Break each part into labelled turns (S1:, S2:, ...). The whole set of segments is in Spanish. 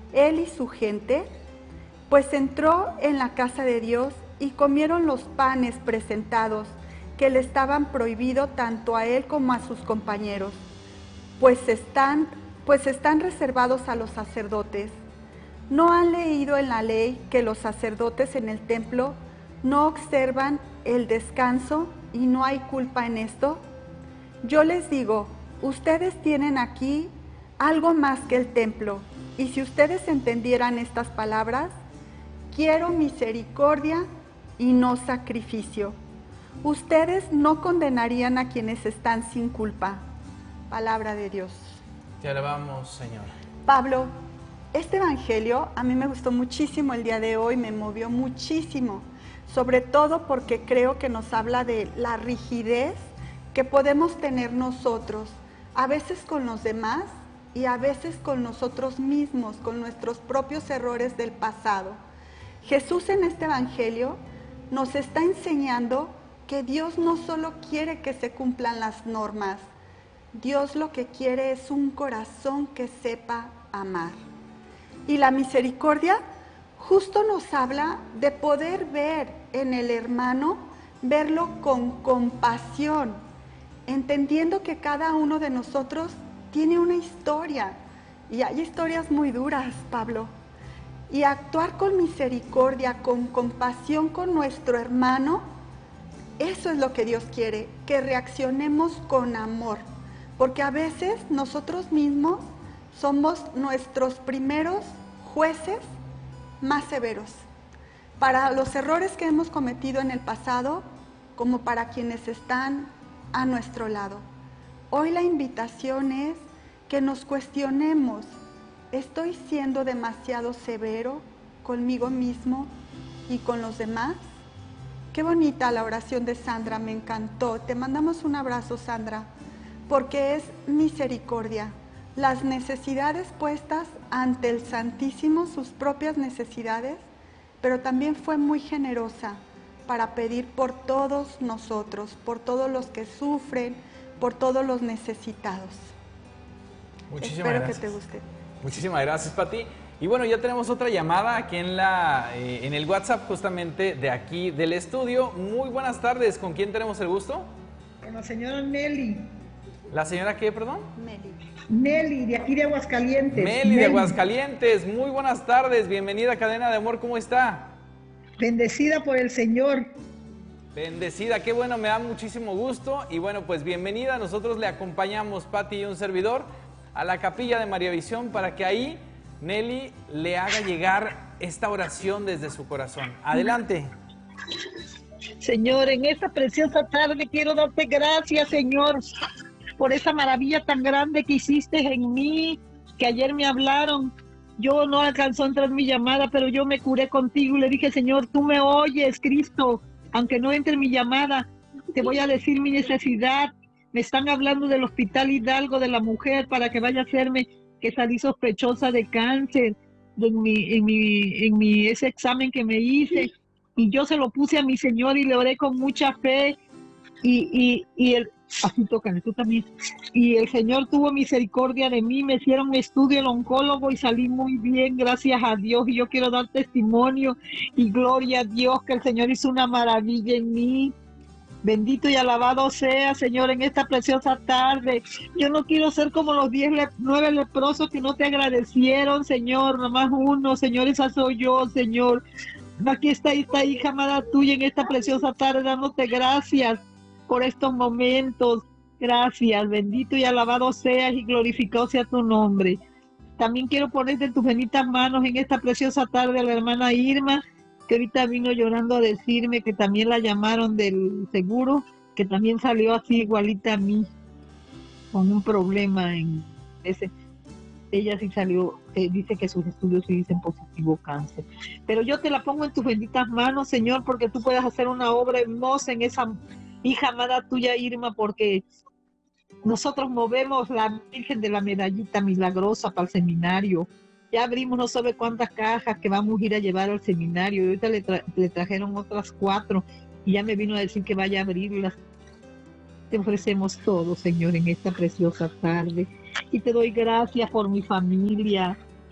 S1: él y su gente? Pues entró en la casa de Dios y comieron los panes presentados, que le estaban prohibidos tanto a él como a sus compañeros, pues están reservados a los sacerdotes. ¿No han leído en la ley que los sacerdotes en el templo no observan el descanso y no hay culpa en esto? Yo les digo, ustedes tienen aquí algo más que el templo, y si ustedes entendieran estas palabras, quiero misericordia y no sacrificio, ustedes no condenarían a quienes están sin culpa. Palabra de Dios.
S2: Te alabamos, Señor.
S1: Pablo, este evangelio a mí me gustó muchísimo el día de hoy, me movió muchísimo, sobre todo porque creo que nos habla de la rigidez que podemos tener nosotros, a veces con los demás y a veces con nosotros mismos, con nuestros propios errores del pasado. Jesús en este evangelio nos está enseñando que Dios no solo quiere que se cumplan las normas, Dios lo que quiere es un corazón que sepa amar. Y la misericordia justo nos habla de poder ver en el hermano, verlo con compasión, entendiendo que cada uno de nosotros tiene una historia, y hay historias muy duras, Pablo. Y actuar con misericordia, con compasión con nuestro hermano, eso es lo que Dios quiere, que reaccionemos con amor. Porque a veces nosotros mismos somos nuestros primeros jueces más severos, para los errores que hemos cometido en el pasado, como para quienes están a nuestro lado. Hoy la invitación es que nos cuestionemos, ¿estoy siendo demasiado severo conmigo mismo y con los demás? Qué bonita la oración de Sandra, me encantó. Te mandamos un abrazo, Sandra, porque es misericordia. Las necesidades puestas ante el Santísimo, sus propias necesidades, pero también fue muy generosa para pedir por todos nosotros, por todos los que sufren, por todos los necesitados.
S2: Muchísimas
S1: Espero
S2: gracias.
S1: que te guste.
S2: Muchísimas gracias, Pati. Y bueno, ya tenemos otra llamada aquí en el WhatsApp justamente de aquí del estudio. Muy buenas tardes, ¿con quién tenemos el gusto?
S3: Con la señora Nelly.
S2: ¿La señora qué, perdón?
S3: Nelly, de aquí de Aguascalientes.
S2: Meli de Aguascalientes, muy buenas tardes, bienvenida a Cadena de Amor, ¿cómo está?
S3: Bendecida por el Señor.
S2: Bendecida, qué bueno, me da muchísimo gusto. Y bueno, pues bienvenida, nosotros le acompañamos, Pati y un servidor, a la capilla de María Visión para que ahí Nelly le haga llegar esta oración desde su corazón. Adelante.
S3: Señor, en esta preciosa tarde quiero darte gracias, Señor, por esa maravilla tan grande que hiciste en mí, que ayer me hablaron. Yo no alcanzó a entrar mi llamada, pero yo me curé contigo y le dije, Señor, tú me oyes, Cristo, aunque no entre mi llamada, te voy a decir mi necesidad. Me están hablando del Hospital Hidalgo de la Mujer para que vaya a hacerme, que salí sospechosa de cáncer ese examen que me hice. Y yo se lo puse a mi Señor y le oré con mucha fe. Y el, así tocan, tú también. Y el Señor tuvo misericordia de mí, me hicieron estudio el oncólogo y salí muy bien, gracias a Dios. Y yo quiero dar testimonio y gloria a Dios que el Señor hizo una maravilla en mí. Bendito y alabado sea, Señor, en esta preciosa tarde. Yo no quiero ser como los 9 leprosos que no te agradecieron, Señor, nomás uno, Señor, esa soy yo, Señor. Aquí está esta hija amada tuya en esta preciosa tarde, dándote gracias por estos momentos. Gracias, bendito y alabado seas y glorificado sea tu nombre. También quiero ponerte en tus benditas manos en esta preciosa tarde a la hermana Irma, que ahorita vino llorando a decirme que también la llamaron del seguro, que también salió así igualita a mí, con un problema en ese. Ella sí salió, dice que sus estudios sí dicen positivo cáncer. Pero yo te la pongo en tus benditas manos, Señor, porque tú puedes hacer una obra hermosa en esa hija amada tuya, Irma, porque nosotros movemos la Virgen de la Medallita Milagrosa para el seminario. Ya abrimos no sabe cuántas cajas que vamos a ir a llevar al seminario. Y ahorita le trajeron otras 4 y ya me vino a decir que vaya a abrirlas. Te ofrecemos todo, Señor, en esta preciosa tarde. Y te doy gracias por mi familia.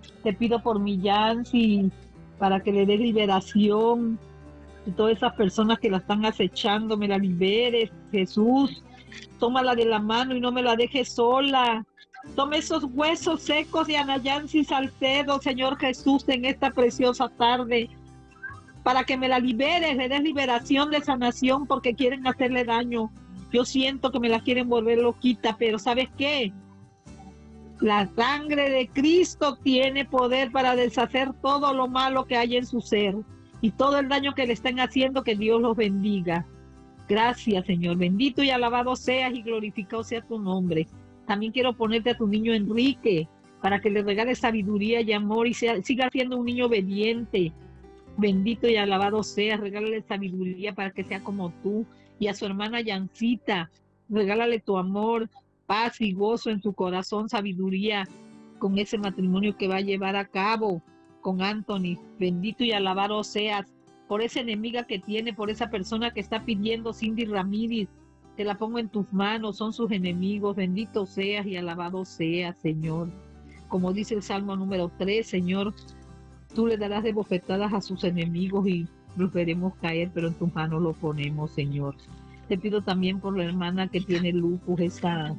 S3: Te pido por mi Yancy, para que le dé liberación. De todas esas personas que la están acechando, me la liberes, Jesús. Tómala de la mano y no me la dejes sola. Tome esos huesos secos de Ana Yancy Salcedo, Señor Jesús, en esta preciosa tarde, para que me la liberes, le des liberación de sanación, porque quieren hacerle daño. Yo siento que me la quieren volver loquita, pero ¿sabes qué? La sangre de Cristo tiene poder para deshacer todo lo malo que hay en su ser y todo el daño que le estén haciendo. Que Dios los bendiga. Gracias, Señor. Bendito y alabado seas y glorificado sea tu nombre. También quiero ponerte a tu niño Enrique, para que le regales sabiduría y amor y siga siendo un niño obediente. Bendito y alabado seas. Regálale sabiduría para que sea como tú. Y a su hermana Yancita, regálale tu amor, paz y gozo en su corazón, sabiduría con ese matrimonio que va a llevar a cabo con Anthony. Bendito y alabado seas por esa enemiga que tiene, por esa persona que está pidiendo, Cindy Ramírez. Te la pongo en tus manos, son sus enemigos. Bendito seas y alabado seas, Señor. Como dice el Salmo número 3, Señor, tú le darás de bofetadas a sus enemigos y los veremos caer, pero en tus manos lo ponemos, Señor. Te pido también por la hermana que tiene lupus, esa...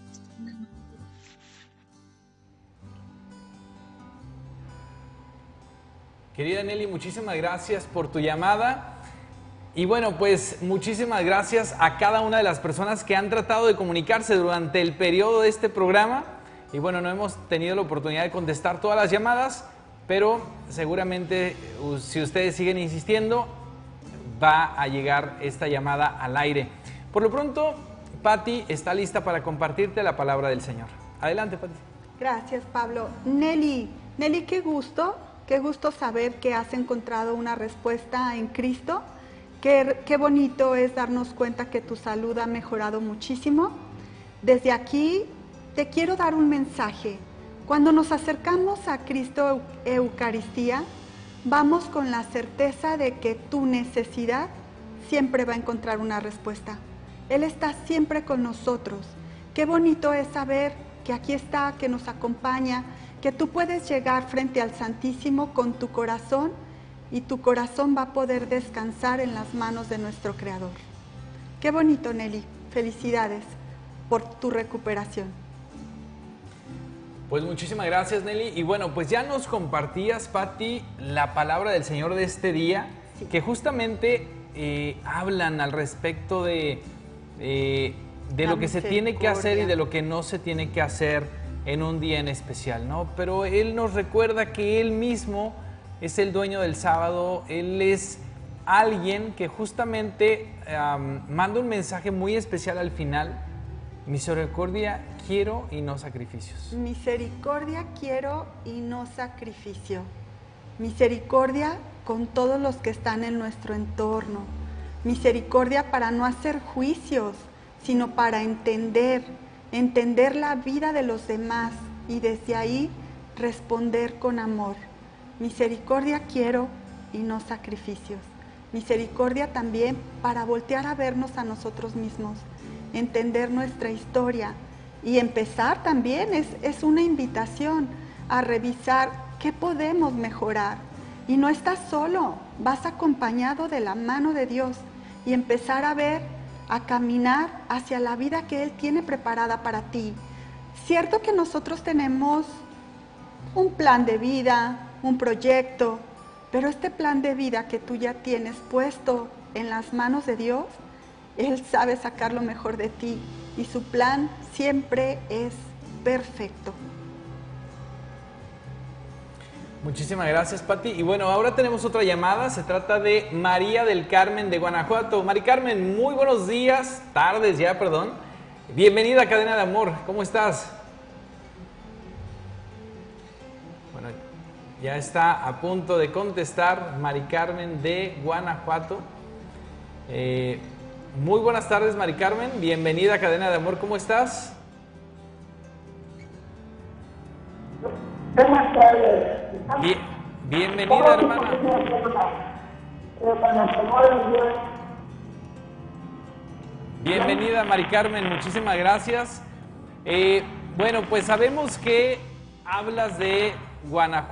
S2: Querida Nelly, muchísimas gracias por tu llamada. Y bueno, pues muchísimas gracias a cada una de las personas que han tratado de comunicarse durante el periodo de este programa. Y bueno, no hemos tenido la oportunidad de contestar todas las llamadas, pero seguramente si ustedes siguen insistiendo, va a llegar esta llamada al aire. Por lo pronto, Patti está lista para compartirte la palabra del Señor. Adelante, Patti.
S1: Gracias, Pablo. Nelly, qué gusto saber que has encontrado una respuesta en Cristo. Qué bonito es darnos cuenta que tu salud ha mejorado muchísimo. Desde aquí te quiero dar un mensaje. Cuando nos acercamos a Cristo Eucaristía, vamos con la certeza de que tu necesidad siempre va a encontrar una respuesta. Él está siempre con nosotros. Qué bonito es saber que aquí está, que nos acompaña, que tú puedes llegar frente al Santísimo con tu corazón y tu corazón va a poder descansar en las manos de nuestro Creador. Qué bonito, Nelly. Felicidades por tu recuperación.
S2: Pues muchísimas gracias, Nelly. Y bueno, pues ya nos compartías, Patti, la palabra del Señor de este día, sí, que justamente hablan al respecto de lo que se tiene que hacer y de lo que no se tiene que hacer en un día en especial, ¿no? Pero Él nos recuerda que Él mismo es el dueño del sábado. Él es alguien que justamente manda un mensaje muy especial al final: misericordia quiero y no sacrificios.
S1: Misericordia quiero y no sacrificio. Misericordia con todos los que están en nuestro entorno. Misericordia para no hacer juicios, sino para entender la vida de los demás y desde ahí responder con amor. Misericordia quiero y no sacrificios. Misericordia también para voltear a vernos a nosotros mismos, entender nuestra historia y empezar también, es una invitación a revisar qué podemos mejorar. Y no estás solo, vas acompañado de la mano de Dios y empezar a ver, a caminar hacia la vida que Él tiene preparada para ti. Cierto que nosotros tenemos un plan de vida, un proyecto, pero este plan de vida que tú ya tienes puesto en las manos de Dios, Él sabe sacar lo mejor de ti y su plan siempre es perfecto.
S2: Muchísimas gracias, Patti. Y bueno, ahora tenemos otra llamada. Se trata de María del Carmen de Guanajuato. María Carmen, muy buenos días, tardes ya, perdón. Bienvenida a Cadena de Amor. ¿Cómo estás? Bueno, ya está a punto de contestar María Carmen de Guanajuato. Muy buenas tardes, María Carmen. Bienvenida a Cadena de Amor. ¿Cómo estás?
S4: Buenas tardes.
S2: Bienvenida, hermana. Bienvenida, María Carmen. Muchísimas gracias. Bueno, pues sabemos que hablas de Guanajuato.